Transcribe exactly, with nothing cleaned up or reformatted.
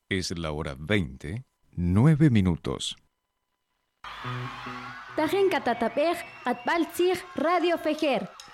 Es la hora veinte, nueve minutos. Tajen katatapej atbaltzig Radio Fejer.